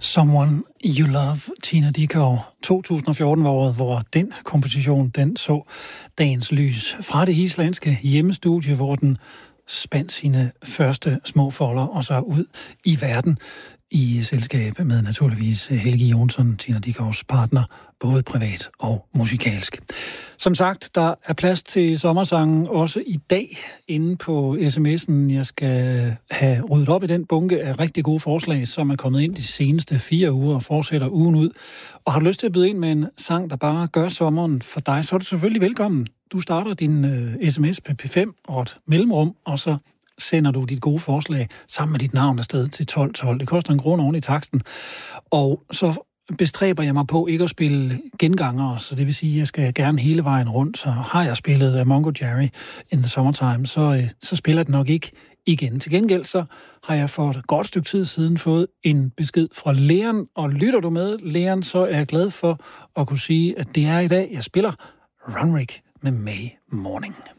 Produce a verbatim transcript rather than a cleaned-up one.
Someone You Love, Tina Dickow. to tusind og fjorten var året, hvor den komposition, den så dagens lys fra det islandske hjemmestudie, hvor den spandt sine første små folder og så ud i verden i selskab med naturligvis Helge Jonsson, Tina Dickows partner, både privat og musikalsk. Som sagt, der er plads til sommersangen også i dag inde på sms'en. Jeg skal have ryddet op i den bunke af rigtig gode forslag, som er kommet ind de seneste fire uger og fortsætter ugen ud. Og har du lyst til at byde ind med en sang, der bare gør sommeren for dig, så er du selvfølgelig velkommen. Du starter din uh, sms på P fem og et mellemrum, og så sender du dit gode forslag sammen med dit navn afsted til tolv tolv. Det koster en krone oven i taksten. Og så bestræber jeg mig på ikke at spille gengangere, så det vil sige, at jeg skal gerne hele vejen rundt. Så har jeg spillet Mongo Jerry in the Summertime, så, så spiller det nok ikke igen. Til gengæld så har jeg for et godt stykke tid siden fået en besked fra Leon, og lytter du med, Leon, så er jeg glad for at kunne sige, at det er i dag, jeg spiller Runrig med May Morning.